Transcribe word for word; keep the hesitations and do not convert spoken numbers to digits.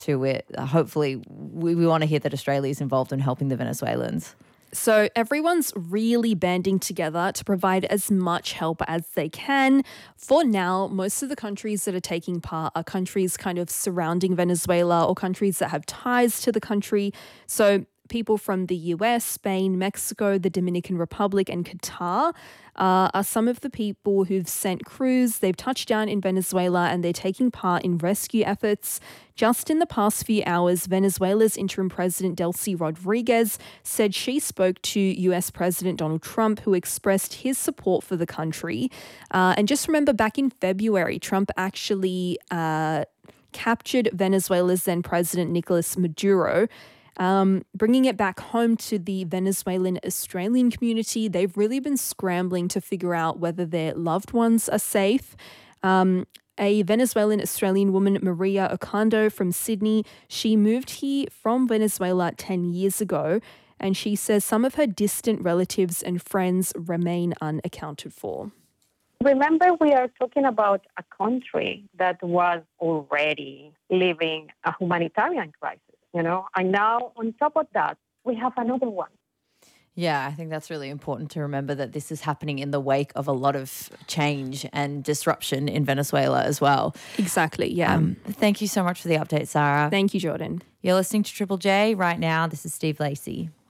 to it. Uh, hopefully, we, we want to hear that Australia is involved in helping the Venezuelans. So everyone's really banding together to provide as much help as they can. For now, most of the countries that are taking part are countries kind of surrounding Venezuela or countries that have ties to the country. So people from the U S, Spain, Mexico, the Dominican Republic, and Qatar uh, are some of the people who've sent crews. They've touched down in Venezuela and they're taking part in rescue efforts. Just in the past few hours, Venezuela's interim president, Delcy Rodriguez, said she spoke to U S President Donald Trump, who expressed his support for the country. Uh, and just remember, back in February, Trump actually uh, captured Venezuela's then president, Nicolas Maduro. Um, bringing it back home to the Venezuelan Australian community, they've really been scrambling to figure out whether their loved ones are safe. Um, a Venezuelan Australian woman, Maria Ocando from Sydney, she moved here from Venezuela ten years ago, and she says some of her distant relatives and friends remain unaccounted for. Remember, we are talking about a country that was already living a humanitarian crisis. You know, and now on top of that, we have another one. Yeah, I think that's really important to remember that this is happening in the wake of a lot of change and disruption in Venezuela as well. Exactly, yeah. Um, thank you so much for the update, Sarah. Thank you, Jordan. You're listening to Triple J right now. This is Steve Lacey.